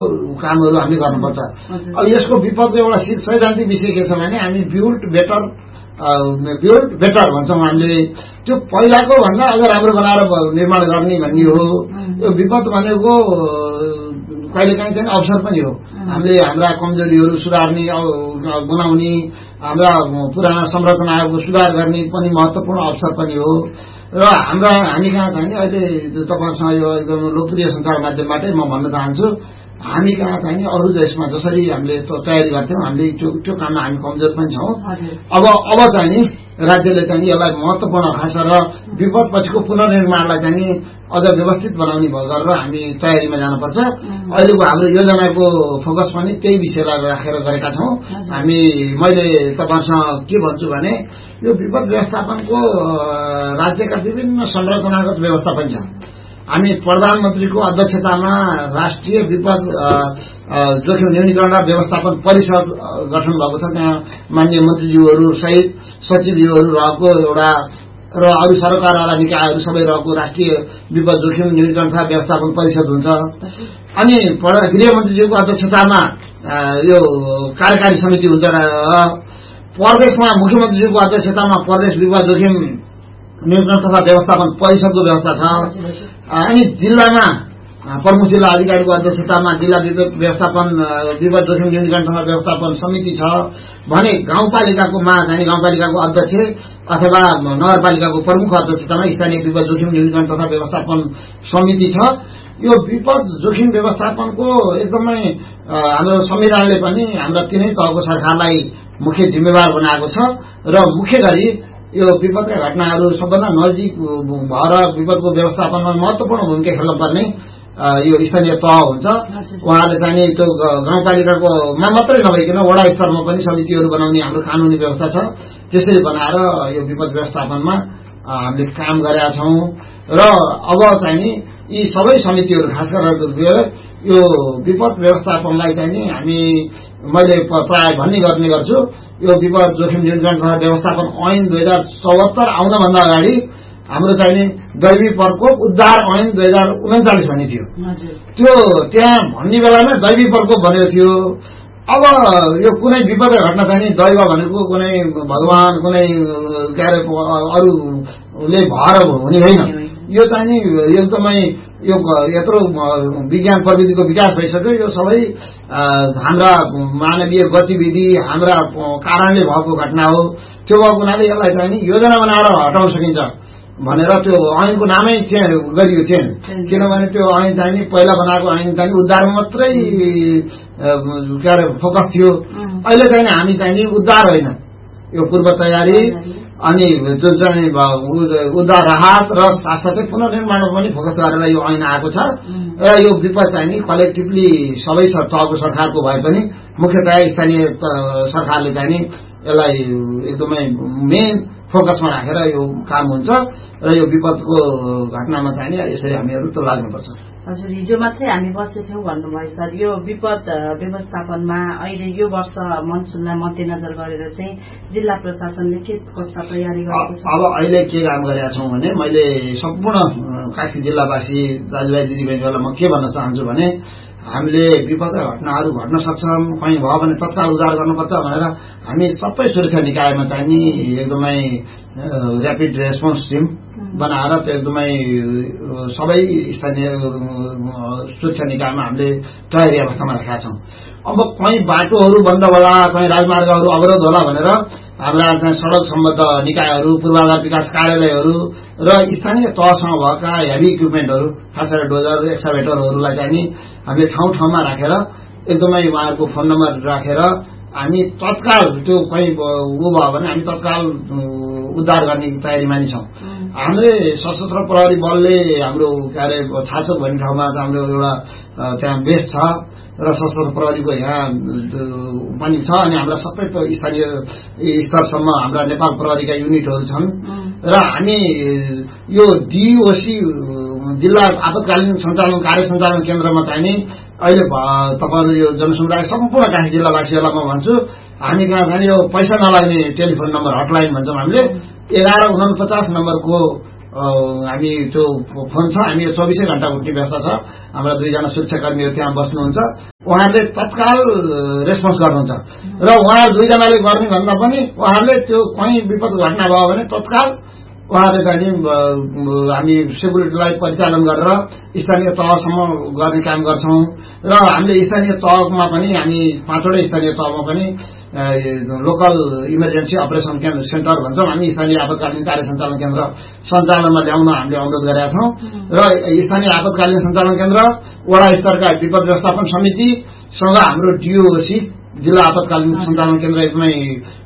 कामहरू हामी गर्नुपर्छ। अब यसको विपदको एउटा सैद्धान्तिक विषय के छ भने हामी बिल्ड बेटर भन्छौँ हामीले। त्यो पहिलाको भन्दा अझ राम्रो बनाएर निर्माण गर्ने भन्ने हो। यो विपद भनेको कहिलेकाहीँ चाहिँ अवसर पनि हो। हामीले हाम्रा कमजोरीहरू सुधार्ने बनाउने, हाम्रा पुराना संरचनाहरूको सुधार गर्ने पनि महत्त्वपूर्ण अवसर पनि हो। र हामी कहाँ चाहिँ नि अहिले तपाईँसँग यो एकदम लोकप्रिय सञ्चार माध्यमबाटै म भन्न चाहन्छु, हामी कहाँ चाहिँ नि अरू देशमा जसरी हामीले तयारी गर्थ्यौँ हामीले त्यो काममा हामी कमजोर पनि छौँ। अब चाहिँ नि राज्यले चाहिँ यसलाई महत्त्वपूर्ण खास र विपद पछिको पुनर्निर्माणलाई चाहिँ नि अझ व्यवस्थित बनाउने गरेर हामी तयारीमा जानुपर्छ। अहिलेको हाम्रो योजनाको फोकस पनि त्यही विषयलाई राखेर गरेका छौँ हामी। मैले तपाईसँग के भन्छु भने यो विपद व्यवस्थापनको राज्यका विभिन्न संरचनागत व्यवस्था पनि छ। हामी प्रधानमन्त्रीको अध्यक्षतामा राष्ट्रिय विपद जोखिम न्यूनीकरण र व्यवस्थापन परिषद गठन भएको छ। त्यहाँ माननीय मन्त्रीज्यूहरू सहित सचिवज्यूहरू रहेको एउटा र अरू सरकारवाला निकायहरू सबै रहेको राष्ट्रिय विपद जोखिम न्यूनीकरण तथा व्यवस्थापन परिषद हुन्छ। अनि गृहमन्त्रीज्यूको अध्यक्षतामा यो कार्यकारी समिति हुन्छ। प्रदेशमा मुख्यमन्त्रीज्यूको अध्यक्षतामा प्रदेश विपद जोखिम न्यूनीकरण तथा व्यवस्थापन परिषदको व्यवस्था छ। अनि जिल्लामा प्रमुख जिल्ला अधिकारीको अध्यक्षतामा जिल्ला विपद जोखिम न्यूनीकरण तथा व्यवस्थापन समिति छ भने गाउँपालिकाकोमा चाहिँ गाउँपालिकाको अध्यक्ष अथवा नगरपालिकाको प्रमुख अध्यक्षतामा स्थानीय विपद जोखिम न्यूनीकरण तथा व्यवस्थापन समिति छ। यो विपद जोखिम व्यवस्थापनको एकदमै हाम्रो संविधानले पनि हाम्रा तीनै तहको सरकारलाई मुख्य जिम्मेवार बनाएको छ र मुख्य गरी यो विपदका घटनाहरू सबभन्दा नजिक भएर विपदको व्यवस्थापनमा महत्त्वपूर्ण भूमिका खेल्न पर्ने यो स्थानीय तह हुन्छ। उहाँले चाहिँ त्यो गाउँपालिकाकोमा मात्रै नभइकन वडा स्तरमा पनि समितिहरू बनाउने हाम्रो कानुनी व्यवस्था छ। त्यसरी बनाएर यो विपद व्यवस्थापनमा हामीले काम गरेका छौँ र अब चाहिँ नि यी सबै समितिहरू खास गरेर यो विपद व्यवस्थापनलाई चाहिँ नि हामी मैले प्राय भन्ने गर्ने गर्छु। यो विपद जोखिम न्यूनीकरण तथा व्यवस्थापन ऐन 2074 आउनभन्दा अगाडि हाम्रो चाहिँ नि दैवी प्रकोप उद्धार ऐन 2039 भन्ने थियो। त्यो त्यहाँ भन्ने बेलामा दैवी प्रकोप भनेको थियो। अब यो कुनै विपद घटना चाहिँ नि दैव भनेको कुनै भगवान कुनै के अरे अरूले भएर हुने होइन। यो चाहिँ नि एकदमै यो यत्रो विज्ञान प्रविधिको विकास भइसक्यो। यो सबै हाम्रा मानवीय गतिविधि हाम्रा कारणले भएको घटना हो। त्यो भएको हुनाले यसलाई चाहिँ नि योजना बनाएर हटाउन सकिन्छ भनेर त्यो ऐनको नामै चेन्ज गरियो चेन्ज। किनभने त्यो ऐन चाहिँ नि पहिला बनाएको ऐन चाहिँ उद्धारमा मात्रै के अरे फोकस थियो। अहिले चाहिँ हामी चाहिँ नि उद्धार होइन यो पूर्व तयारी अनि जुन चाहिँ उद्धार राहत र साथसाथै पुनर्निर्माणमा पनि फोकस गरेर यो ऐन आएको छ। र यो विपद चाहिँ नि कलेक्टिभली सबै तहको सरकारको भए पनि मुख्यतया स्थानीय सरकारले चाहिँ नि यसलाई एकदमै मेन फोकसमा राखेर यो काम हुन्छ र यो विपदको घटनामा चाहिँ नि यसरी हामीहरू त लाग्नुपर्छ। हजुर, हिजो मात्रै हामी बसेथ्यौँ भन्नुभयो सर। यो विपद व्यवस्थापनमा अहिले यो वर्ष मनसुनलाई मध्यनजर गरेर चाहिँ जिल्ला प्रशासनले के कस्ता तयारी गरेको छ? अब अहिले के काम गरेका छौँ भने मैले सम्पूर्ण कास्की जिल्लावासी दाजुभाइ दिदीबहिनीहरूलाई म के भन्न चाहन्छु भने हामीले विपदका घटनाहरू घट्न सक्छन्, कहीँ भयो भने तत्काल उद्धार गर्नुपर्छ भनेर हामी सबै सुरक्षा निकायमा चाहिँ नि एकदमै ऱ्यापिड रेस्पोन्स टिम बनाएर त्यो एकदमै सबै स्थानीय सुरक्षा निकायमा हामीले तयारी अवस्थामा राखेका छौँ। अब कहीँ बाटोहरू बन्द होला, कहीँ राजमार्गहरू अवरोध होला भनेर हाम्रा सडक सम्बद्ध निकायहरू, पूर्वाधार विकास कार्यालयहरू र स्थानीय तहसँग भएका हेभी इक्विपमेन्टहरू खास गरेर डोजर एक्सकाभेटरहरूलाई चाहिँ नि हामीले ठाउँ ठाउँमा राखेर एकदमै उहाँहरूको फोन नम्बर राखेर हामी तत्काल त्यो कहीँ ऊ भयो भने हामी तत्काल उद्धार गर्ने तयारीमा नि छौँ। हामीले सशस्त्र प्रहरी बलले हाम्रो के अरे छाचोक भन्ने ठाउँमा हाम्रो एउटा त्यहाँ बेस छ र सशस्त्र प्रहरीको यहाँ पनि छ। अनि हाम्रा सबै स्थानीय स्तरसम्म हाम्रा नेपाल प्रहरीका युनिटहरू छन् र हामी यो डिओसी जिल्ला आपतकालीन सञ्चालन कार्य सञ्चालन केन्द्रमा चाहिँ नि अहिले तपाईँहरू यो जनसमुदाय सम्पूर्ण कास्की जिल्लावासीहरूलाई म भन्छु हामी कहाँ चाहिँ यो पैसा नलाग्ने टेलिफोन नम्बर हटलाइन भन्छौँ हामीले 1149 नम्बरको हामी त्यो फोन छ, हामी 24 घण्टा उठ्ने व्यवस्था छ। हाम्रा 2 जना सुरक्षाकर्मीहरू त्यहाँ बस्नुहुन्छ, उहाँहरूले तत्काल रेस्पोन्स गर्नुहुन्छ र उहाँहरू 2 जनाले गर्ने भन्दा पनि उहाँहरूले त्यो कहीँ विपद घटना भयो भने तत्काल उहाँहरूले चाहिँ हामी सेक्युरिटीलाई परिचालन गरेर स्थानीय तहसम्म गर्ने काम गर्छौं र हामीले स्थानीय तहमा पनि हामी 5वटै स्थानीय तहमा पनि लोकल इमर्जेन्सी अपरेसन सेन्टर भन्छौं, हामी स्थानीय आपतकालीन कार्य सञ्चालन केन्द्र सञ्चालनमा ल्याउन हामीले अनुरोध गरेका छौं र स्थानीय आपतकालीन सञ्चालन केन्द्र, वडा स्तरका विपद व्यवस्थापन समितिसँग हाम्रो डिओसी जिल्ला आपतकालीन सञ्चालन केन्द्र एकदमै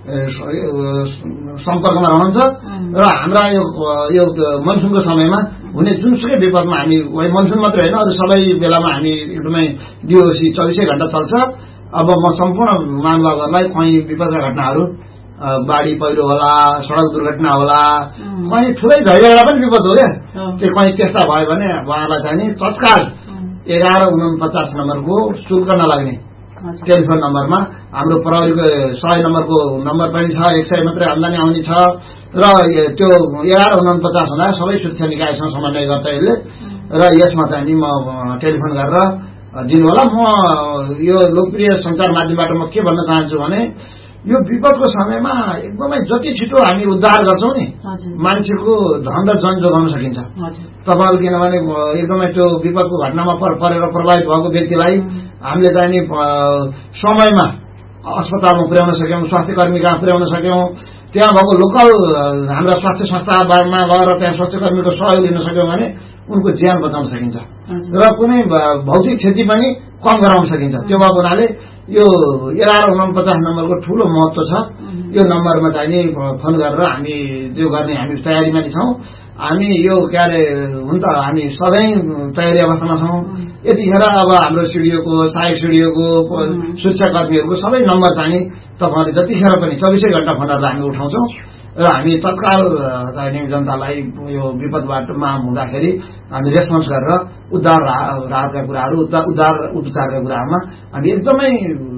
सम्पर्कमा रहन्छ र हाम्रा यो मनसुनको समयमा हुने जुनसुकै विपदमा हामी मनसुन मात्रै होइन अरू सबै बेलामा हामी एकदमै डिओसी 24 घण्टा चल्छ। अब म सम्पूर्ण महानुभावहरूलाई कहीँ विपदका घटनाहरू बाढी पहिरो होला, सडक दुर्घटना होला, कहीँ ठुलै झैझगडा पनि विपद हो क्या, त्यो कहीँ त्यस्ता भयो भने उहाँलाई चाहिँ नि तत्काल 1149 नम्बरको शुल्क नलाग्ने टेलिफोन नम्बरमा हाम्रो प्रहरीको 100 नम्बरको नम्बर पनि छ, 100 मात्रै आम्दानी आउने छ र त्यो 1149 हुँदा सबै सुरक्षा निकायसँग समन्वय गर्छ यसले र यसमा चाहिँ नि म टेलिफोन गरेर दिनु होला। म यो लोकप्रिय सञ्चार माध्यमबाट म के भन्न चाहन्छु भने यो विपदको समयमा एकदमै जति छिटो हामी उद्धार गर्छौं नि मान्छेको धन र जन जोगाउन सकिन्छ। तपाईहरु किनभने एकदमै त्यो विपदको घटनामा परेर प्रभावित भएको व्यक्तिलाई हामीले चाहिँ नि समयमा अस्पतालमा पुर्याउन सक्यौं, स्वास्थ्य कर्मी कहाँ पुर्याउन सक्यौं, त्यहाँ भएको लोकल हाम्रा स्वास्थ्य संस्थामा गएर त्यहाँ स्वास्थ्य कर्मीको सहयोग लिन सक्यौं भने उनको ज्यान बचाउन सकिन्छ र कुनै भौतिक क्षति पनि कम गराउन सकिन्छ। त्यो भएको हुनाले यो 1149 नम्बरको ठूलो महत्व छ। यो नम्बरमा चाहिँ नि फोन गरेर हामी त्यो गर्ने हामी तयारीमा छौं। हामी यो के अरे हुन त हामी सधैँ तयारी अवस्थामा छौं। यतिखेर अब हाम्रो स्टुडियोको सहायक स्टुडियोको सुरक्षाकर्मीहरूको सबै नम्बर चाहिँ तपाईहरुले जतिखेर पनि 24 घण्टा फोन गरेर हामी उठाउँछौं र हामी तत्काल चाहिँ जनतालाई यो विपदमा हुँदाखेरि हामी रेस्पोन्स गरेर उद्धार राहतका कुराहरू उद्धार उपचारका कुरामा हामी एकदमै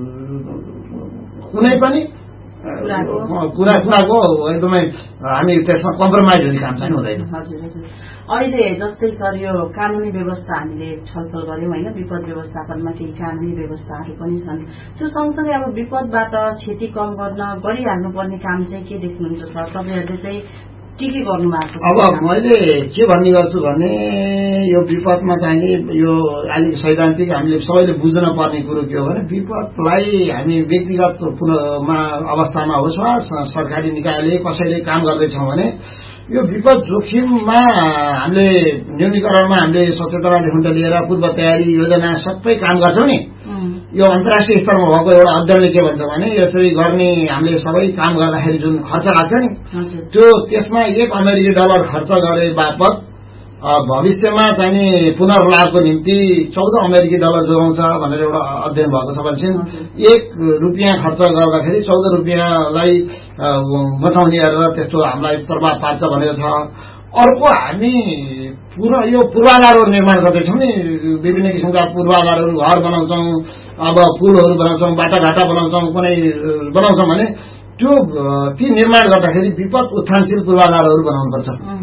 कुनै पनि कुराको एकदमै हामी त्यसमा कम्प्रोमाइज हुने काम चाहिँ हुँदैन। हजुर हजुर, अहिले जस्तै सर यो कानूनी व्यवस्था हामीले छलफल गर्यौं हैन, विपद व्यवस्थापनमा केही कानूनी व्यवस्थाहरू पनि छन्। त्यो सँगसँगै अब विपदबाट क्षति कम गर्न गरिहाल्नुपर्ने काम चाहिँ के देख्नुहुन्छ सर? तपाईहरुले चाहिँ के गर्नु भएको छ? अब मैले के भन्ने गर्छु भने यो विपदमा चाहिँ यो अलिक सैद्धान्तिक हामीले सबैले बुझ्न पर्ने कुरो के हो भने विपदलाई हामी व्यक्तिगत अवस्थामा होस् वा सरकारी निकायले कसैले काम गर्दैछौं भने यो विपद जोखिममा हामीले न्यूनीकरणमा हामीले सचेतना देखुन लिएर पूर्व तयारी योजना सबै काम गर्छौं नि। यो अन्तर्राष्ट्रिय स्तरमा भएको एउटा अध्ययनले के भन्छ भने यसरी गर्ने हामीले सबै काम गर्दाखेरि जुन खर्च लाग्छ नि त्यो त्यसमा $1 खर्च गरे बापत भविष्यमा चाहिँ पुनर्लाभको निम्ति $14 जोगाउँछ भनेर एउटा अध्ययन भएको छ भने ₹1 खर्च गर्दाखेरि ₹14लाई बचाउने गरेर त्यस्तो हामीलाई प्रभाव पार्छ भनेको छ। अर्को हामी यो पूर्वाधारहरू निर्माण गर्दैछौं नि, विभिन्न किसिमका पूर्वाधारहरू घर बनाउँछौं, अब पुलहरू बनाउँछौं, बाटाघाटा बनाउँछौं, कुनै बनाउँछौं भने त्यो ती निर्माण गर्दाखेरि विपद उत्थानशील पूर्वाधारहरू बनाउनुपर्छ।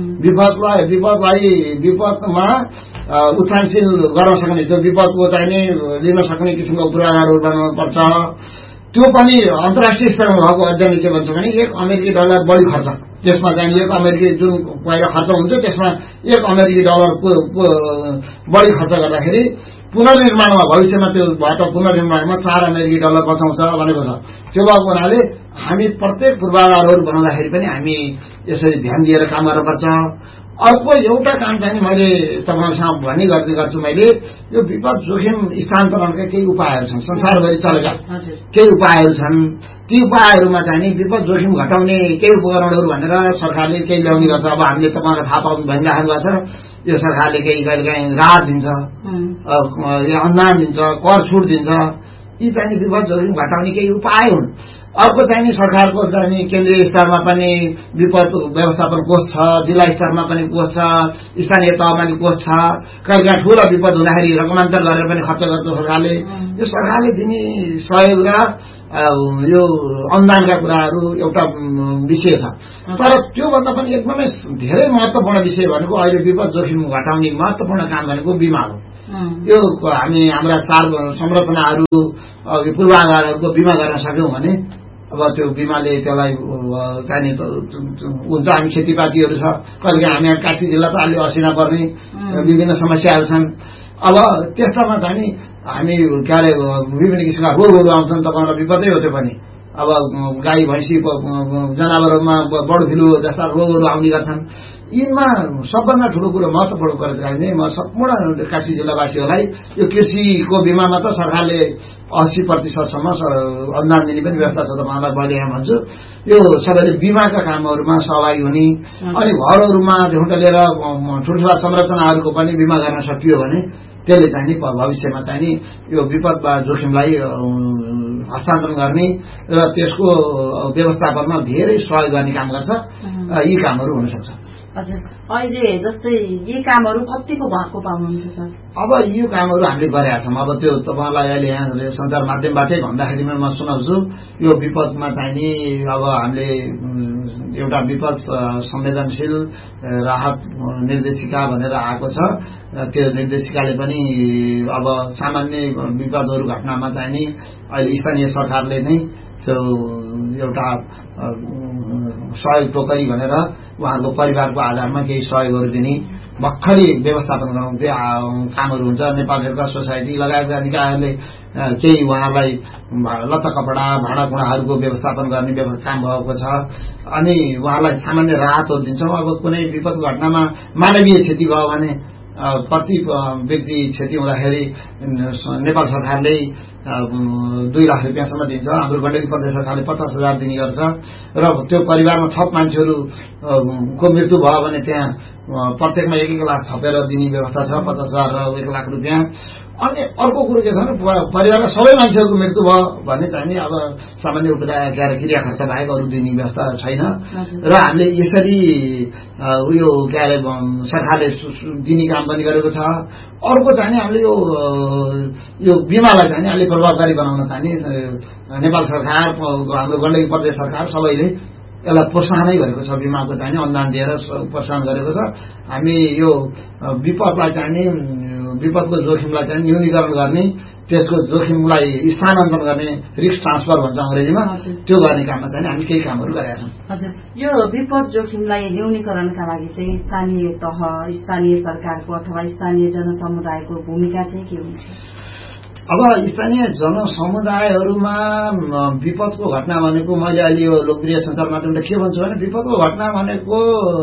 विपदमा उत्थानशील गर्न सक्ने त्यो विपदको चाहिँ लिन सक्ने किसिमको पूर्वाधारहरू बनाउनुपर्छ। त्यो पनि अन्तर्राष्ट्रिय स्तरमा भएको अध्ययनले के भन्छ भने $1 बढी खर्च, त्यसमा चाहिँ $1 जुन पहिला खर्च हुन्छ त्यसमा $1 बढी खर्च गर्दाखेरि पुनर्निर्माणमा भविष्यमा त्यो बाट पुनर्निर्माणमा $4 बचाउँछ भनेको छ। त्यो भएको हुनाले हामी प्रत्येक पूर्वाधारहरू बनाउँदाखेरि पनि हामी यसरी ध्यान दिएर काम गर्नुपर्छ। अर्को एउटा काम चाहिँ मैले तपाईहरुसँग भन्ने गर्छु, मैले यो विपद जोखिम स्थानान्तरणका केही उपायहरू छन्, संसारभरि चलेका केही उपायहरू छन्। ती उपायहरूमा चाहिँ विपद जोखिम घटाउने केही उपकरणहरू भनेर सरकारले केही ल्याउने गर्छ। अब हामीले तपाईहरुलाई थाहा पाउनु भनिराख्नु भएको छ, यो सरकारले केही कहिलेकाहीँ राहत दिन्छ, अनुदान दिन्छ, कर छुट दिन्छ। यी चाहिँ विपद जोखिम घटाउने केही उपाय हुन्। अर्को चाहिँ सरकारको चाहिँ केन्द्रीय स्तरमा पनि विपद व्यवस्थापन कोष छ, जिल्ला स्तरमा पनि कोष छ, स्थानीय तहमा पनि कोष छ। कहिलेकाहीँ ठूलो विपद हुँदाखेरि रकमान्तर गरेर पनि खर्च गर्छ सरकारले। यो सरकारले दिने सहयोग र यो अनुदानका कुराहरू एउटा विषय छ। तर त्योभन्दा पनि एकदमै धेरै महत्वपूर्ण विषय भनेको अहिले विपद जोखिम घटाउने महत्वपूर्ण काम भनेको बिमा हो। यो हामी हाम्रा संरचनाहरू पूर्वाधारहरूको बिमा गर्न सक्यौं भने अब त्यो बिमाले त्यसलाई चाहिने हुन्छ। हामी खेतीपातीहरू छ, कहिले हामी कास्की जिल्ला त अलि असिना पर्ने विभिन्न समस्याहरू छन्। अब त्यस्तामा चाहिँ हामी के अरे विभिन्न किसिमका रोगहरू आउँछन्, तपाईँलाई विपदै हो त्यो पनि। अब गाई भैँसी जनावरहरूमा बर्ड फ्लू जस्ता रोगहरू आउने गर्छन्। यिनमा सबभन्दा ठूलो कुरो महत्वपूर्ण कुरा चाहिँ म सम्पूर्ण कास्की जिल्लावासीहरूलाई यो कृषिको बिमामा त सरकारले 80% अनुदान दिने पनि व्यवस्था छ। तपाईँलाई मैले यहाँ भन्छु, यो सबैले बिमाका कामहरूमा सहभागी हुने, अनि घरहरूमादेखि लिएर ठुल्ठुला संरचनाहरूको पनि बिमा गर्न सकियो भने त्यसले चाहिँ भविष्यमा चाहिँ यो विपद वा जोखिमलाई हस्तान्तरण गर्ने र त्यसको व्यवस्थापनमा धेरै सहयोग गर्ने काम गर्छ। यी कामहरू हुन सक्छ। हजुर, अहिले जस्तै यी कामहरू कतिको भएको पाउनुहुन्छ सर? अब यो कामहरू हामीले गरेका छौँ। अब त्यो तपाईँलाई अहिले यहाँ सञ्चार माध्यमबाटै भन्दाखेरि म सुनाउँछु, यो विपदमा चाहिँ नि अब हामीले एउटा विपद संवेदनशील राहत निर्देशिका भनेर आएको छ। त्यो निर्देशिकाले पनि अब सामान्य विपदहरू घटनामा चाहिँ नि अहिले स्थानीय सरकारले नै त्यो एउटा सहयोग टोकरी भनेर उहाँहरूको परिवारको आधारमा केही सहयोगहरू दिने भर्खरै व्यवस्थापन गराउने कामहरू हुन्छ। नेपाल रेड क्रस सोसाइटी लगायतका निकायहरूले केही उहाँलाई लत्ता कपडा भाँडाकुँडाहरूको व्यवस्थापन गर्ने काम भएको छ। अनि उहाँलाई सामान्य राहतहरू दिन्छौँ। अब कुनै विपद घटनामा मानवीय क्षति भयो भने प्रति व्यक्ति क्षति हुँदाखेरि नेपाल सरकारले 2 लाख रुपियाँसम्म दिन्छ। हाम्रो गण्डकी प्रदेश सरकारले 50,000 दिने गर्छ। र त्यो परिवारमा थप मान्छेहरूको मृत्यु भयो भने त्यहाँ प्रत्येकमा 1-1 लाख थपेर दिने व्यवस्था छ, 50,000 र 1 लाख रुपियाँ। अनि अर्को कुरो के छ भने परिवारमा सबै मान्छेहरूको मृत्यु भयो भने चाहिँ नि अब सामान्य उपचार क्रिया खर्च बाहेक अरू दिने व्यवस्था छैन। र हामीले यसरी उयो के अरे सरकारले दिने काम पनि गरेको छ। अर्को चाहिँ हामीले यो बिमालाई चाहिँ अलि प्रभावकारी बनाउन चाहिँ नेपाल सरकार, हाम्रो गण्डकी प्रदेश सरकार सबैले यसलाई प्रोत्साहनै गरेको छ। बिमाको चाहिँ अनुदान दिएर प्रोत्साहन गरेको छ। हामी यो विपदलाई चाहिँ विपदको जोखिमलाई चाहिँ न्यूनीकरण गर्ने, त्यसको जोखिमलाई स्थानान्तरण गर्ने, रिस्क ट्रान्सफर भन्छ अंग्रेजीमा, त्यो गर्ने काममा चाहिँ हामी केही कामहरू गरेका छौँ। हजुर, यो विपद जोखिमलाई न्यूनीकरणका लागि चाहिँ स्थानीय तह, स्थानीय सरकारको अथवा स्थानीय जनसमुदायको भूमिका चाहिँ के हुन्छ? अब स्थानीय जनसमुदायहरूमा विपदको घटना भनेको मैले अहिले यो लोकप्रिय सञ्चार माध्यमले के भन्छु भने विपदको घटना भनेको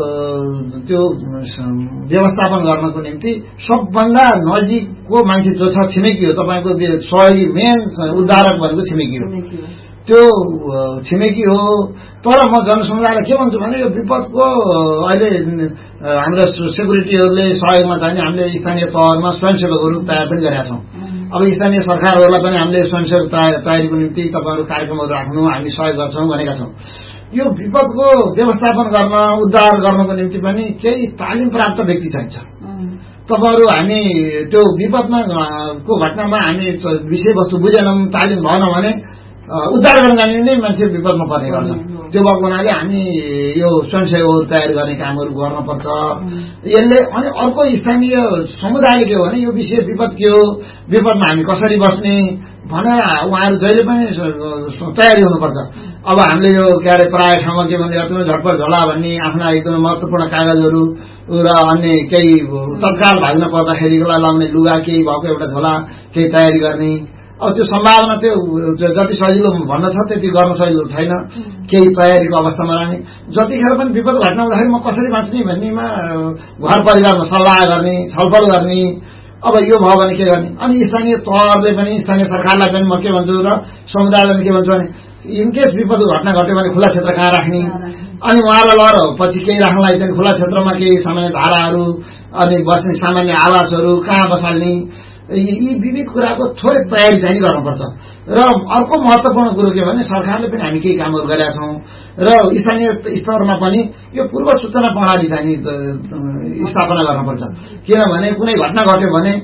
त्यो व्यवस्थापन गर्नको निम्ति सबभन्दा नजिकको मान्छे जो छ छिमेकी हो। तपाईँको सहयोगी मेन उद्धारक भनेको छिमेकी हो, त्यो छिमेकी हो। तर म जनसमुदायलाई के भन्छु भने यो विपदको अहिले हाम्रो सेक्युरिटीहरूले सहयोगमा चाहिँ हामीले स्थानीय तहमा स्वयंसेवकहरू तयार पनि गरेका छौँ। अब स्थानीय सरकारहरूलाई पनि हामीले स्वयंसेवक तयारीको निम्ति तपाईँहरू कार्यक्रमहरू राख्नु, हामी सहयोग गर्छौँ भनेका छौँ। यो विपदको व्यवस्थापन गर्न, उद्धार गर्नको निम्ति पनि केही तालिम प्राप्त व्यक्ति चाहिन्छ। तपाईँहरू हामी त्यो विपदमा को घटनामा हामी विषयवस्तु बुझेनौँ, तालिम भएन भने उद्धार गर्नका निम्ति मान्छे विपदमा पर्ने गर्छ। त्यो भएको हुनाले हामी यो स्वयंसेवकहरू तयार गर्ने कामहरू गर्नुपर्छ। यसले अनि अर्को स्थानीय समुदायले के हो भने यो विषय विपद के हो, विपदमा हामी कसरी बस्ने भनेर उहाँहरू जहिले पनि तयारी हुनुपर्छ। अब हामीले यो के अरे प्राय ठाउँमा के भने झटपट झोला भन्ने आफ्ना एकदमै महत्वपूर्ण कागजहरू र अन्य केही तत्काल भाग्न पर्दाखेरिलाई लाउने लुगा, केही भएको एउटा झोला, केही तयारी गर्ने। अब त्यो सम्भावना त्यो जति सजिलो भन्न छ त्यति गर्न सजिलो छैन। केही तयारीको अवस्थामा रहने, जतिखेर पनि विपद घटना हुँदाखेरि म कसरी बाँच्ने भन्नेमा घर परिवारमा सल्लाह गर्ने, छलफल गर्ने। अब यो भयो भने के गर्ने? अनि स्थानीय तहले पनि, स्थानीय सरकारलाई पनि म के भन्छु र समुदायलाई के भन्छु भने इनकेस विपदको घटना घट्यो भने खुला क्षेत्र कहाँ राख्ने, अनि उहाँलाई लहर पछि केही राख्नलाई चाहिँ खुला क्षेत्रमा केही सामान्य धाराहरू अनि बस्ने सामान्य आवासहरू कहाँ बसाल्ने, यी विविध कुराको थोरै तयारी चाहिँ गर्नुपर्छ। र अर्को महत्वपूर्ण कुरो के भने सरकारले पनि हामी केही कामहरू गरेका छौँ र स्थानीय स्तरमा पनि यो पूर्व सूचना प्रणाली चाहिँ स्थापना गर्नुपर्छ। किनभने कुनै घटना घट्यो भने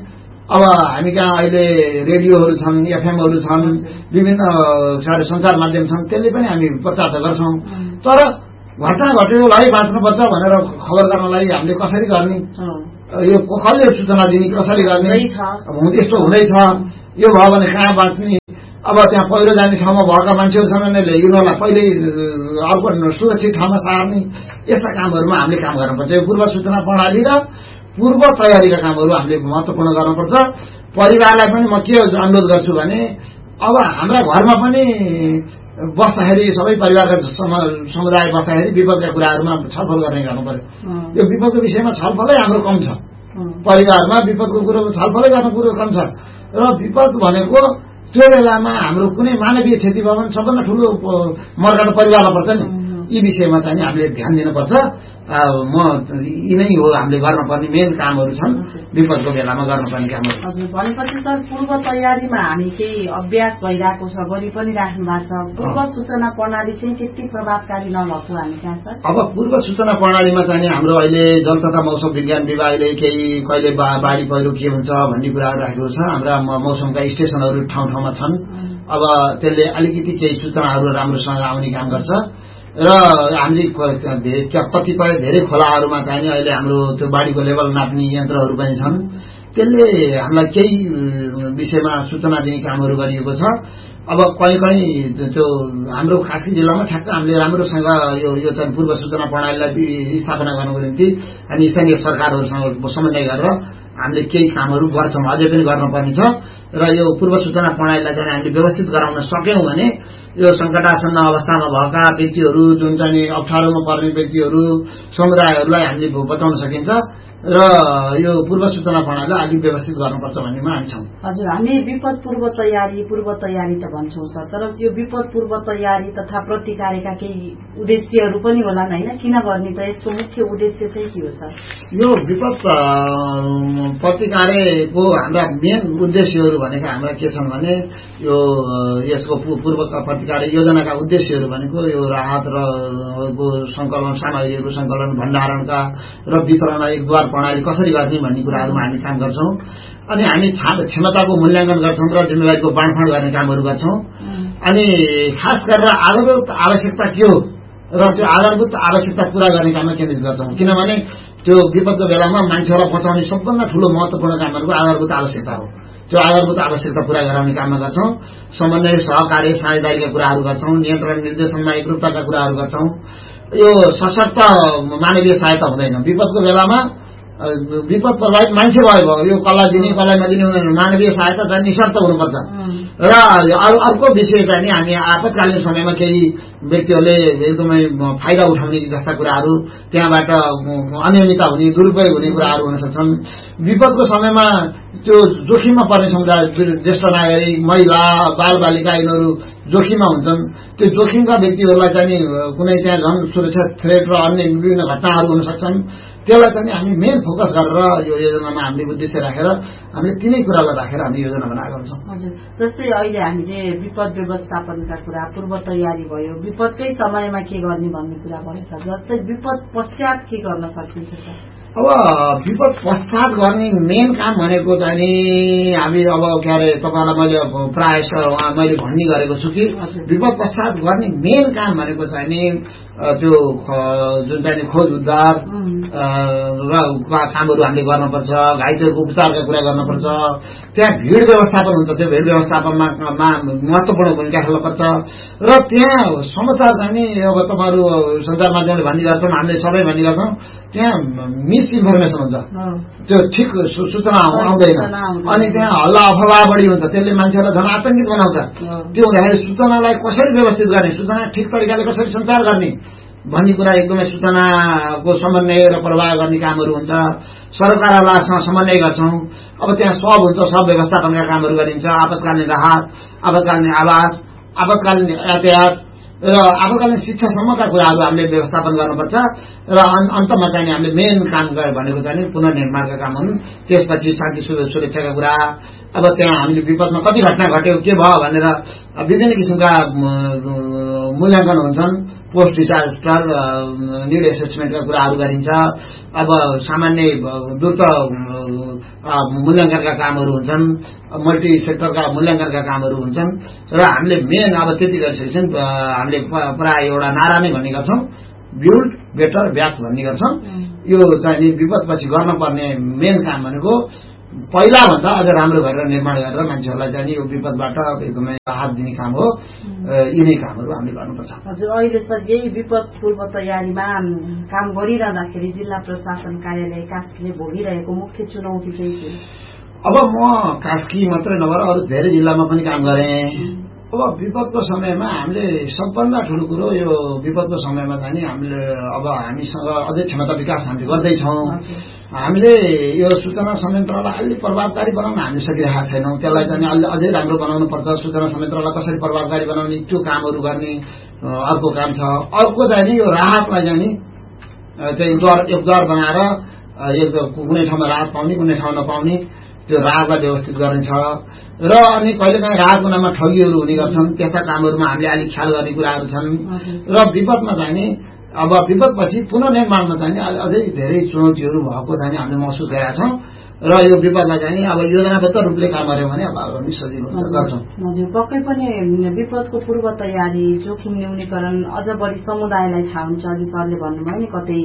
अब हामी कहाँ अहिले रेडियोहरू छन्, एफएमहरू छन्, विभिन्न सञ्चार माध्यम छन्, त्यसले पनि हामी प्रचार त गर्छौं। तर घटना घट्यो है बाँच्नुपर्छ भनेर खबर गर्नलाई हामीले कसरी गर्ने, यो कसले सूचना दिने, कसरी गर्ने, यस्तो हुँदैछ, यो भयो भने कहाँ बाँच्ने। अब त्यहाँ पहिरो जाने ठाउँमा भएका मान्छेहरूसँग नै ल्याइदिनुलाई पहिल्यै अर्को सुरक्षित ठाउँमा सार्ने, यस्ता कामहरूमा हामीले काम गर्नुपर्छ। यो पूर्व सूचना प्रणाली र पूर्व तयारीका कामहरू हामीले महत्वपूर्ण गर्नुपर्छ। परिवारलाई पनि म के अनुरोध गर्छु भने अब हाम्रा घरमा पनि बस्दाखेरि सबै परिवारका समुदाय बस्दाखेरि विपदका कुराहरूमा छलफल गर्ने गर्नु पर्यो। यो विपदको विषयमा छलफलै हाम्रो कम छ, परिवारमा विपदको कुरो छलफलै गर्ने कुरो कम छ। र विपद भनेको त्यो बेलामा हाम्रो कुनै मानवीय क्षति भयो भने सबभन्दा ठुलो मर्काट परिवारलाई पर्छ नि। यी विषयमा चाहिँ हामीले ध्यान दिनुपर्छ। यी नै हो हामीले गर्नुपर्ने मेन कामहरू छन्, विपदको बेलामा गर्नुपर्ने कामहरू। हजुर, भनेपछि सर पूर्व तयारीमा हामी केही अभ्यास भइरहेको छ, गरि पनि राख्नु भएको छ। पूर्व सूचना प्रणाली चाहिँ त्यति प्रभावकारी नभएको हामी कहाँ सर? अब पूर्व सूचना प्रणालीमा चाहिँ हाम्रो अहिले जल तथा मौसम विज्ञान विभागले केही कहिले बाढी पहिरो के हुन्छ भन्ने कुराहरू राखेको छ। हाम्रा मौसमका स्टेशनहरू ठाउँ ठाउँमा छन्। अब त्यसले अलिकति केही सूचनाहरू राम्रोसँग आउने काम गर्छ। र हामीले कतिपय धेरै खोलाहरूमा चाहिँ अहिले हाम्रो त्यो बाढीको लेभल नाप्ने यन्त्रहरू पनि छन्। त्यसले हामीलाई केही विषयमा सूचना दिने कामहरू गरिएको छ। अब कहीँ त्यो हाम्रो खासी जिल्लामा ठ्याक्क हामीले राम्रोसँग यो चाहिँ पूर्व सूचना प्रणालीलाई स्थापना गर्नको निम्ति अनि स्थानीय सरकारहरूसँग समन्वय गरेर हामीले केही कामहरू गर्छौं, अझै पनि गर्नुपर्ने छ। र यो पूर्व सूचना प्रणालीलाई चाहिँ हामीले व्यवस्थित गराउन सक्यौं भने यो संकटासन्न अवस्थामा भएका व्यक्तिहरू, जुन चाहिँ अप्ठ्यारोमा पर्ने व्यक्तिहरू, समुदायहरूलाई हामीले बचाउन सकिन्छ। र यो पूर्व सूचना प्रणालीलाई अलिक व्यवस्थित गर्नुपर्छ भन्नेमा हामी छौं। हजुर, हामी विपद पूर्व तयारी त भन्छौं सर, तर यो विपद पूर्व तयारी तथा प्रतिकारका केही उद्देश्यहरू पनि होला हैन? किन गर्ने त, यसको मुख्य उद्देश्य चाहिँ के हो सर? यो विपद प्रतिकारको हाम्रा मेन उद्देश्यहरू भनेको हाम्रा के छन् भने यो यसको पूर्व प्रतिकार योजनाका उद्देश्यहरू भनेको यो राहत र संकलन, सामग्रीहरूको संकलन, भण्डारणका र वितरण एकद्वार प्रणाली कसरी गर्ने भन्ने कुराहरूमा हामी काम गर्छौं। अनि हामी क्षमताको मूल्याङ्कन गर्छौं र जिम्मेवारीको बाँडफाँड गर्ने कामहरू गर्छौं। अनि खास गरेर आधारभूत आवश्यकता के हो र त्यो आधारभूत आवश्यकता पूरा गर्ने काममा केन्द्रित गर्छौं। किनभने त्यो विपदको बेलामा मान्छेहरूलाई बचाउने सबभन्दा ठूलो महत्वपूर्ण काम भनेको आधारभूत आवश्यकता हो। त्यो आधारभूत आवश्यकता पूरा गराउने काममा गर्छौं। समन्वय, सहकार्य, साझेदारीका कुराहरू गर्छौं। नियन्त्रण, निर्देशनमा एकरूपताका कुराहरू गर्छौं। यो सशक्त मानवीय सहायता हुँदैन। विपदको बेलामा विपद प्रभावित मान्छे भयो, यो कसलाई दिने कसलाई नदिने हुँदैन। मानवीय सहायता चाहिँ निशर्त हुनुपर्छ। र अर्को विषय चाहिँ हामी आपतकालीन समयमा केही व्यक्तिहरूले एकदमै फाइदा उठाउने जस्ता कुराहरू, त्यहाँबाट अनियमितता हुने, दुरुपयोग हुने कुराहरू हुन सक्छन्। विपदको समयमा त्यो जोखिममा पर्ने समुदाय, ज्येष्ठ नागरिक, महिला, बालबालिका यिनीहरू जोखिममा हुन्छन्। त्यो जोखिमका व्यक्तिहरूलाई चाहिँ कुनै त्यहाँ झन् सुरक्षा थ्रेट र अन्य विभिन्न घटनाहरू हुन सक्छन्। त्यसलाई चाहिँ हामी मेन फोकस गरेर यो योजनामा हामीले उद्देश्य राखेर हामीले तिनै कुरालाई राखेर हामी योजना बनाएका हुन्छौँ। हजुर, जस्तै अहिले हामीले विपद व्यवस्थापनका कुरा, पूर्व तयारी भयो, विपदकै समयमा के गर्ने भन्ने कुरा भयो सर। जस्तै विपद पश्चात के गर्न सकिन्छ सर? अब विपद पश्चात गर्ने मेन काम भनेको चाहिँ हामी अब के अरे तपाईँलाई मैले प्रायः मैले भन्ने गरेको छु कि विपद पश्चात गर्ने मेन काम भनेको चाहिँ त्यो जुन चाहिँ खोज उद्धार र कामहरू हामीले गर्नुपर्छ। घाइतेहरूको उपचारका कुरा गर्नुपर्छ। त्यहाँ भिड व्यवस्थापन हुन्छ, त्यो भिड व्यवस्थापनमा महत्वपूर्ण भूमिका खेल्नुपर्छ। र त्यहाँ समाचार चाहिँ अब तपाईँहरू सञ्चार माध्यमले भन्ने गर्छौँ, हामीले सबै भन्ने गर्छौँ, त्यहाँ मिस इन्फर्मेसन हुन्छ, त्यो ठिक सूचना आउँदैन। अनि त्यहाँ हल्ला अफवाह बढी हुन्छ, त्यसले मान्छेहरूलाई झन् आतंकित बनाउँछ। त्यो हुँदाखेरि सूचनालाई कसरी व्यवस्थित गर्ने, सूचना ठिक तरिकाले कसरी सञ्चार गर्ने भन्ने कुरा एकदमै सूचनाको समन्वय र प्रवाह गर्ने कामहरू हुन्छ। सरकारवालासँग समन्वय गर्छौं। अब त्यहाँ सब हुन्छ, सब व्यवस्थापनका कामहरू गरिन्छ। आपतकालीन राहत, आपतकालीन आवास, आपतकालीन यातायात र आपतकालीन शिक्षासम्मका कुराहरू हामीले व्यवस्थापन गर्नुपर्छ। र अन्तमा चाहिँ हामीले मेन काम भनेको चाहिँ पुनर्निर्माणका काम हुन्। त्यसपछि शान्ति सुरक्षाका कुरा, अब त्यहाँ हामीले विपदमा कति घटना घट्यो, के भयो भनेर विभिन्न किसिमका मूल्याङ्कन हुन्छन्। पोस्ट डिजास्टर निड एसेसमेन्टका कुराहरू गरिन्छ। अब सामान्य द्रुत मूल्याङ्कनका कामहरू हुन्छन्, मल्टी सेक्टरका मूल्याङ्कनका कामहरू हुन्छन् र हामीले मेन अब त्यति गरिसकेपछि हामीले प्राय एउटा नारा नै भन्ने गर्छौँ, बिल्ड बेटर ब्याक भन्ने गर्छौँ। यो चाहिँ विपदपछि गर्नुपर्ने मेन काम भनेको पहिला भन्दा अझ राम्रो गरेर निर्माण गरेर मान्छेहरूलाई चाहिँ यो विपदबाट एकदमै राहत दिने काम हो। यिनै कामहरू हामीले गर्नुपर्छ। हजुर, अहिले सर यही विपद पूर्व तयारीमा काम गरिरहँदाखेरि जिल्ला प्रशासन कार्यालय कास्कीले भोगिरहेको मुख्य चुनौती चाहिँ के? अब म कास्की मात्रै नभएर अरू धेरै जिल्लामा पनि काम गरेँ। अब विपदको समयमा हामीले सबभन्दा ठुलो कुरो यो विपदको समयमा चाहिँ हामीले अब हामीसँग अझै क्षमता विकास हामीले गर्दैछौँ। हामीले यो सूचना संयन्त्रलाई अलि प्रभावकारी बनाउन हामीले सकिरहेका छैनौँ। त्यसलाई चाहिँ अझै राम्रो बनाउनु पर्छ। सूचना संयन्त्रलाई कसरी प्रभावकारी बनाउने त्यो कामहरू गर्ने अर्को काम छ। अर्को चाहिँ नि यो राहतलाई चाहिँ एकद्वार बनाएर कुनै ठाउँमा राहत पाउने कुनै ठाउँ नपाउने त्यो राहतलाई व्यवस्थित गरिन्छ र अनि कहिलेकाहीँ राहतको नाममा ठगीहरू हुने गर्छन्। त्यस्ता कामहरूमा हामीले अलिक ख्याल गर्ने कुराहरू छन् र विपदमा चाहिँ नि अब विपदपछि पुनर्निर्माणमा चाहिँ अझै धेरै चुनौतीहरू भएको चाहिँ हामीले महसुस गरेका छौँ र यो विपदलाई चाहिँ अब योजनाबद्ध रूपले काम गर्यो भने अब हामी सजिलो गर्छौँ। हजुर, पक्कै पनि विपदको पूर्व तयारी, जोखिम न्यूनीकरण अझ बढी समुदायलाई थाहा हुन्छ। अघि सरले भन्नुभयो नि कतै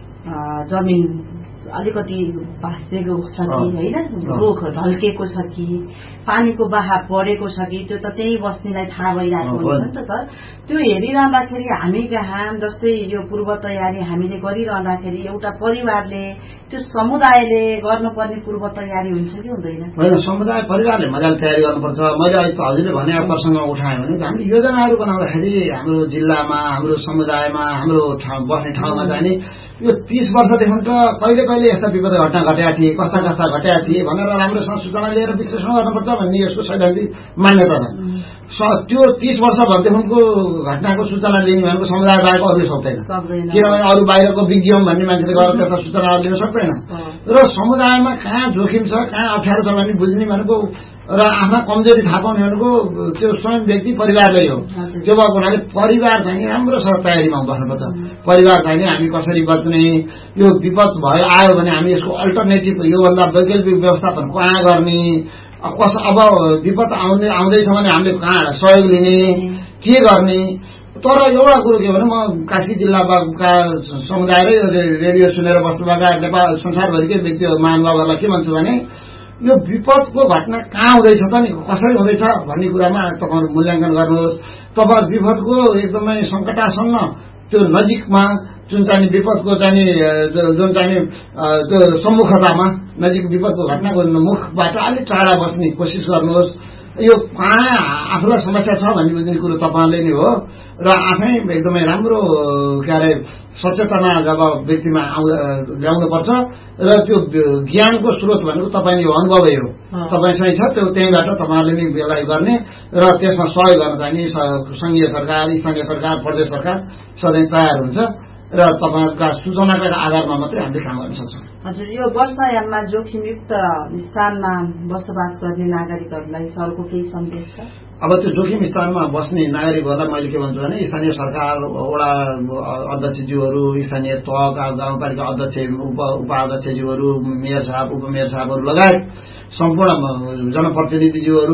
जमिन अलिकति भाँसिएको छ कि होइन, रुख ढल्केको छ कि पानीको बहाव बढेको छ कि त्यो त त्यही बस्नेलाई थाहा भइरहेको हुन्छ नि त सर। त्यो हेरिरहँदाखेरि हामी कहाँ जस्तै यो पूर्व तयारी हामीले गरिरहँदाखेरि एउटा परिवारले त्यो समुदायले गर्नुपर्ने पूर्व तयारी हुन्छ कि हुँदैन? होइन, समुदाय परिवारले मजाले तयारी गर्नुपर्छ। मैले अहिले त हजुरले भने प्रसङ्ग उठाएँ भने हामीले योजनाहरू बनाउँदाखेरि हाम्रो जिल्लामा, हाम्रो समुदायमा, हाम्रो बस्ने ठाउँमा जाने यो 30 वर्षदेखि त कहिले कहिले यस्ता विपद घटना घटेका थिए, कस्ता कस्ता घटेका थिए भनेर राम्रोसँग सूचना लिएर विश्लेषण गर्नुपर्छ भन्ने यसको सैद्धान्तिक मान्यता छ। त्यो 30 वर्षभरदेखिको घटनाको सूचना लिने भनेको समुदाय बाहेक अरूले सक्दैन। किनभने अरू बाहिरको विज्ञम भन्ने मान्छेले गएर त्यस्ता सूचनाहरू लिन सक्दैन र समुदायमा कहाँ जोखिम छ, कहाँ अप्ठ्यारो छ भन्ने बुझ्ने भनेको र आफ्ना कमजोरी थाहा पाउने भनेको त्यो स्वयं व्यक्ति परिवारले हो। त्यो भएको हुनाले परिवार चाहिँ राम्रोसँग तयारीमा बस्नुपर्छ। परिवार चाहिँ हामी कसरी बच्ने, यो विपद आयो भने हामी यसको अल्टरनेटिभ योभन्दा वैकल्पिक व्यवस्थापन कहाँ गर्ने, अब विपद आउँदैछ भने हामीले कहाँ सहयोग लिने, के गर्ने। तर एउटा कुरो के भने म कास्की जिल्लाका समुदाय र रेडियो सुनेर बस्नुभएका नेपाल संसारभरिकै व्यक्ति महानुभावहरूलाई के भन्छु भने यो विपदको घटना कहाँ हुँदैछ त नि, कसरी हुँदैछ भन्ने कुरामा तपाईँहरू मूल्याङ्कन गर्नुहोस्। तपाईँ विपदको एकदमै सङ्कटासन्न त्यो नजिकमा जुन चाहिँ विपदको चाहिँ जुन चाहिँ त्यो सम्मुखतामा नजिक विपदको घटनाको मुखबाट अलिक टाढा बस्ने कोसिस गर्नुहोस्। यो कहाँ आफूलाई समस्या छ भन्ने बुझ्ने कुरो तपाईँले नै हो र आफै एकदमै राम्रो के अरे सचेतना जब व्यक्तिमा ल्याउनुपर्छ र त्यो ज्ञानको स्रोत भनेको तपाईँले यो अनुभवै हो, तपाईँसँग छ त्यो त्यहीँबाट तपाईँले नै बेलाइ गर्ने र त्यसमा सहयोग गर्न चाहिने संघीय सरकार, स्थानीय सरकार, प्रदेश सरकार सधैँ तयार हुन्छ र तपाईँका सूचनाका आधारमा मात्रै हामीले काम गर्न सक्छौँ। हजुर, यो वर्षायाममा जोखिमयुक्त स्थानमा बसोबास गर्ने नागरिकहरूलाई सरको केही सन्देश छ? अब त्यो जोखिम स्थानमा बस्ने नागरिकहरूलाई मैले के भन्छु भने स्थानीय सरकार, वडा अध्यक्षज्यूहरू, स्थानीय तहका गाउँपालिका अध्यक्ष, उपाध्यक्षज्यूहरू, मेयर साहब, उपमेयर साहबहरू लगायत सम्पूर्ण जनप्रतिनिधिज्यूहरू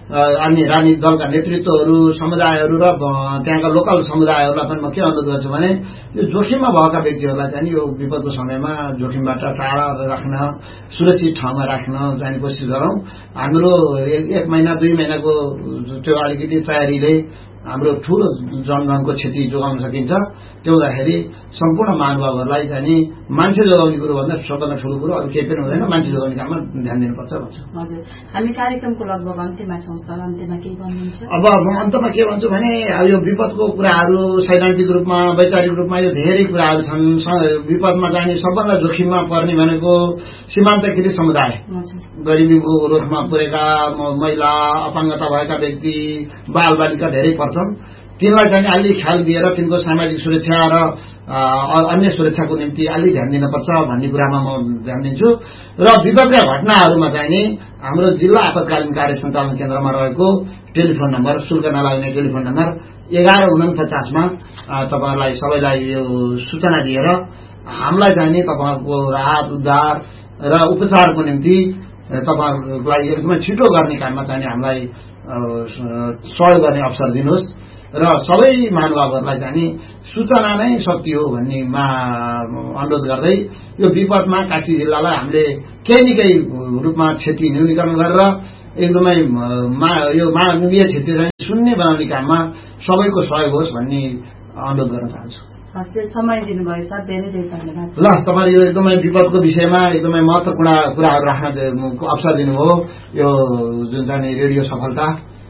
अनि राजनीतिक दलका नेतृत्वहरू, समुदायहरू र त्यहाँका लोकल समुदायहरूलाई पनि म के अनुरोध गर्छु भने यो जोखिममा भएका व्यक्तिहरूलाई चाहिँ यो विपदको समयमा जोखिमबाट टाढा राख्न, सुरक्षित ठाउँमा राख्न जाने कोसिस गरौँ। हाम्रो 1 महिना 2 महिनाको त्यो अलिकति तयारीले हाम्रो ठूलो जनधनको क्षति जोगाउन सकिन्छ। त्यो हुँदाखेरि सम्पूर्ण महानुभावहरूलाई चाहिँ मान्छे जोगाउने कुरो भन्दा सबभन्दा ठूलो कुरो अरू केही पनि हुँदैन, मान्छे जोगाउने काममा ध्यान दिनुपर्छ भन्छु। हजुर, हामी कार्यक्रमको लगभग अन्त्यमा छौँ सर, अन्त्यमा के भन्नुहुन्छ? अब म अन्तमा के भन्छु भने यो विपदको कुराहरू सैद्धान्तिक रूपमा, वैचारिक रूपमा यो धेरै कुराहरू छन्। विपदमा जाने सबभन्दा जोखिममा पर्ने भनेको सीमान्तकृत समुदाय, गरिबीको रोखमा पुरेका महिला, अपाङ्गता भएका व्यक्ति, बालबालिका धेरै पर्छन्। तिनलाई चाहिँ अलि ख्याल दिएर तिनको सामाजिक सुरक्षा र अन्य सुरक्षाको निम्ति अलि ध्यान दिनुपर्छ भन्ने कुरामा म ध्यान दिन्छु। र विपदका घटनाहरूमा चाहिँ हाम्रो जिल्ला आपतकालीन कार्य सञ्चालन केन्द्रमा रहेको टेलिफोन नम्बर, शुल्क नलाग्ने टेलिफोन नम्बर 1149 मा तपाईहरुलाई सबैलाई यो सूचना दिएर हामीलाई चाहिँ नि तपाईहरुको राहत उद्धार र उपचारको निम्ति तपाईहरुलाई एकदमै छिटो गर्ने काममा चाहिँ हामीलाई सहयोग गर्ने अवसर दिनुहोस् र सबै महानुभावहरुलाई चाहिँ नि सूचना नै शक्ति हो भन्ने अनुरोध गर्दै यो विपदमा कास्की जिल्लालाई हामीले केही न केही रूपमा क्षति न्यूनीकरण गरेर एकदमै यो मानवीय क्षति चाहिँ शून्य बनाउने काममा सबैको सहयोग होस् भन्ने अनुरोध गर्न चाहन्छु। समय दिनुभयो सर, धेरै धेरै धन्यवाद। ल, तपाईले यो एकदमै विपदको विषयमा एकदमै महत्त्वपूर्ण कुराहरू राख्न अवसर दिनुभयो। यो जुन चाहिँ रेडियो सफलता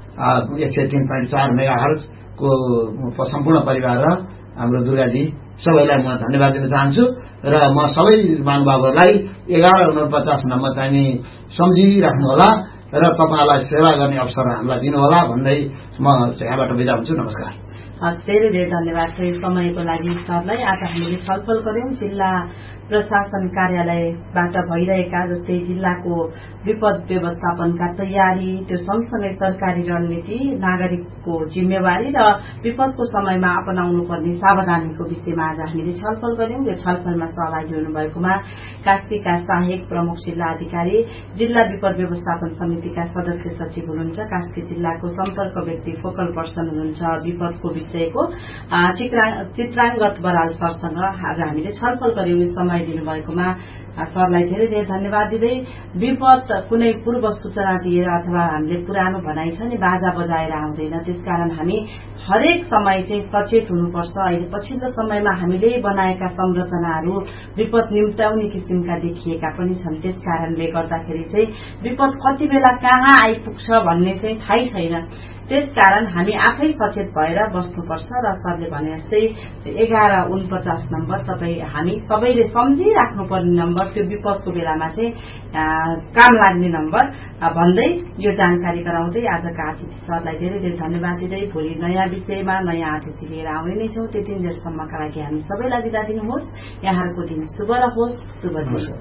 103.4 मेगाहर्ज को सम्पूर्ण परिवार र हाम्रो दुर्गाजी सबैलाई म धन्यवाद दिन चाहन्छु र म सबै महानुभावहरूलाई 1149 नम्बर चाहिँ सम्झिराख्नु होला र तपाईलाई सेवा गर्ने अवसर हामीलाई दिनुहोला भन्दै म यहाँबाट बिदा हुन्छु। नमस्कार। धेरै धेरै धन्यवाद छ समयको लागि सरलाई। आज हामीले छलफल गर्यौं जिल्ला प्रशासन कार्यालयबाट भइरहेका जस्तै जिल्लाको विपद व्यवस्थापनका तयारी, त्यो सँगसँगै सरकारी रणनीति, नागरिकको जिम्मेवारी र विपदको समयमा अपनाउनु पर्ने सावधानीको विषयमा आज हामीले छलफल गर्यौं। यो छलफलमा सहभागी हुनुभएकोमा कास्कीका सहायक प्रमुख जिल्ला अधिकारी, जिल्ला विपद व्यवस्थापन समितिका सदस्य सचिव हुनुहुन्छ, कास्की जिल्लाको सम्पर्क व्यक्ति फोकल पर्सन हुनुहुन्छ विपदको विषयको चित्राङ्गत बराल सरसँग आज हामीले छलफल गर्यौं। समय दिनुभएकोमा सरलाई धेरै धेरै धन्यवाद दिँदै विपद कुनै पूर्व सूचना दिएर अथवा हामीले पुरानो भनाइ छ नि बाजा बजाएर आउँदैन, त्यसकारण हामी हरेक समय चाहिँ सचेत हुनुपर्छ। अहिले पछिल्लो समयमा हामीले बनाएका संरचनाहरू विपद निम्त्याउने किसिमका देखिएका पनि छन्, त्यसकारणले गर्दाखेरि चाहिँ विपद कति बेला कहाँ आइपुग्छ भन्ने चाहिँ थाहै छैन। त्यसकारण हामी आफै सचेत भएर बस्नुपर्छ र सरले भने जस्तै 1149 नम्बर तपाई हामी सबैले सम्झिराख्नुपर्ने नम्बर, त्यो विपदको बेलामा चाहिँ काम लाग्ने नम्बर भन्दै यो जानकारी गराउँदै आजका अतिथि सरलाई धेरै धेरै धन्यवाद दिँदै भोलि नयाँ विषयमा नयाँ अतिथि लिएर आउने नै छौं। त्यति बेरसम्मका लागि हामी सबैलाई बिदा दिनुहोस्। यहाँहरूको दिन शुभ रहोस्। शुभ दिन।